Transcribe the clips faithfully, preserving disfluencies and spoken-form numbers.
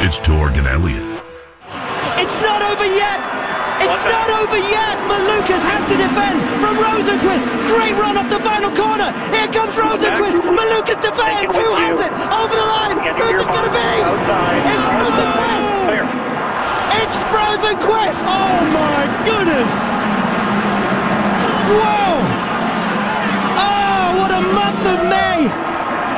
It's Torg and Elliott. It's not over yet! It's not over yet! Malukas has to defend from Rosenqvist. Great run off the final corner. Here comes Rosenqvist. Malukas defends. Who has it? Over the line. Who's it going to be? It's Rosenqvist. It's Rosenqvist. Oh my goodness! Whoa! Oh, what a month of May!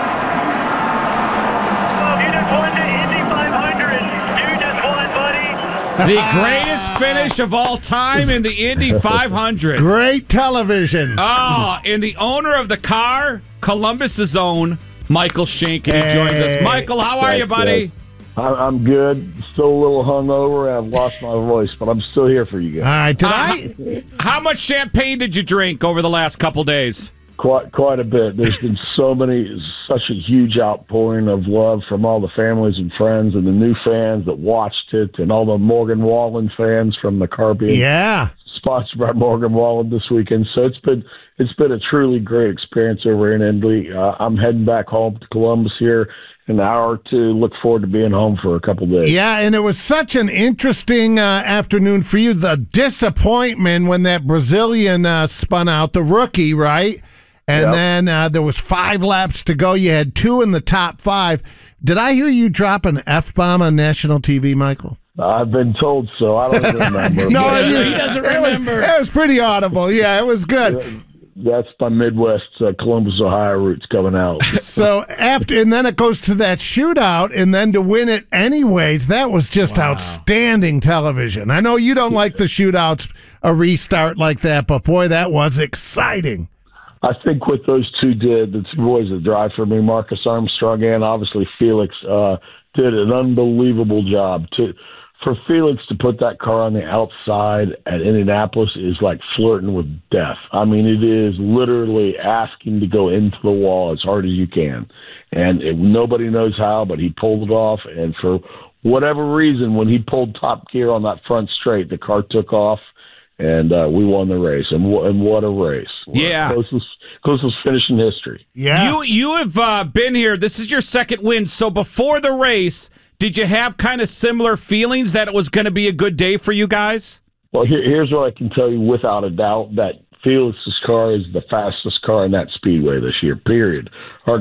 The greatest finish of all time in the Indy five hundred. Great television. Oh, and the owner of the car, Columbus's own, Michael Schenken, he joins us. Michael, how are you, buddy? I'm good. Still a little hungover. I've lost my voice, but I'm still here for you All guys. right, did Uh, I? How much champagne did you drink over the last couple days? Quite, quite a bit. There's been so many, such a huge outpouring of love from all the families and friends and the new fans that watched it, and all the Morgan Wallen fans from the car being Yeah. sponsored by Morgan Wallen this weekend. So it's been it's been a truly great experience over in Indy. Uh, I'm heading back home to Columbus here in an hour or two. Look forward to being home for a couple days. Yeah, and it was such an interesting uh, afternoon for you. The disappointment when that Brazilian uh, spun out, the rookie, right? And Yep. then uh, there was five laps to go. You had two in the top five. Did I hear you drop an F-bomb on national T V, Michael? I've been told so. I don't even remember. No, But- you- he doesn't it was- remember. It was pretty audible. Yeah, it was good. That's my Midwest uh, Columbus, Ohio roots coming out. So after, and then it goes to that shootout, and then to win it anyways, that was just outstanding television. I know you don't like the shootouts, a restart like that, but boy, that was exciting. I think what those two did, the two boys that drive for me, Marcus Armstrong and obviously Felix, uh, did an unbelievable job. To For Felix to put that car on the outside at Indianapolis is like flirting with death. I mean, it is literally asking to go into the wall as hard as you can. And it, nobody knows how, but he pulled it off. And for whatever reason, when he pulled top gear on that front straight, the car took off. And uh, we won the race, and, w- and what a race! What Yeah. closest, closest finish in history. Yeah. You you have uh, been here. This is your second win. So before the race, did you have kind of similar feelings that it was going to be a good day for you guys? Well, here, here's what I can tell you without a doubt: that Felix's car is the fastest car in that speedway this year. Period. Our